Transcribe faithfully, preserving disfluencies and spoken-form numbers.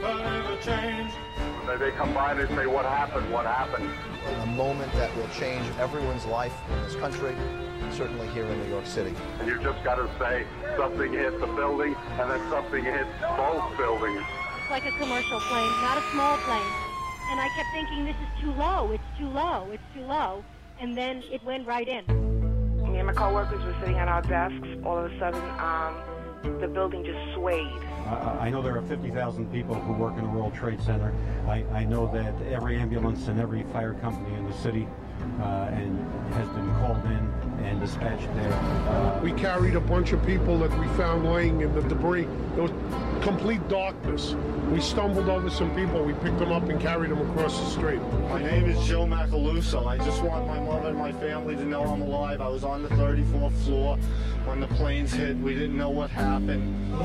They come by and they say, what happened, what happened? A moment that will change everyone's life in this country, certainly here in New York City. And you just got to say something hit the building and then something hit both buildings. It's like a commercial plane, not a small plane. And I kept thinking, this is too low, it's too low, it's too low. And then it went right in. Me and my coworkers were sitting at our desks. All of a sudden, um, the building just swayed. Uh, I know there are fifty thousand people who work in the World Trade Center. I, I know that every ambulance and every fire company in the city uh, and has been called in and dispatched there. Uh, we carried a bunch of people that we found laying in the debris. There was complete darkness. We stumbled over some people. We picked them up and carried them across the street. My name is Joe Macaluso. I just want my mother and my family to know I'm alive. I was on the thirty-fourth floor when the planes hit. We didn't know what happened.